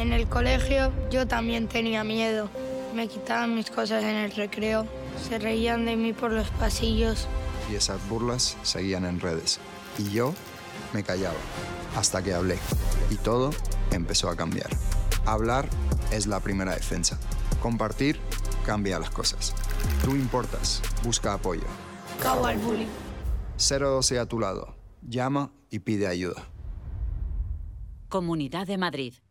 En el colegio yo también tenía miedo. Me quitaban mis cosas en el recreo, se reían de mí por los pasillos. Y esas burlas seguían en redes. Y yo me callaba, hasta que hablé. Y todo empezó a cambiar. Hablar es la primera defensa. Compartir cambia las cosas. Tú importas, busca apoyo. Cabo al bullying. 012 a tu lado. Llama y pide ayuda. Comunidad de Madrid.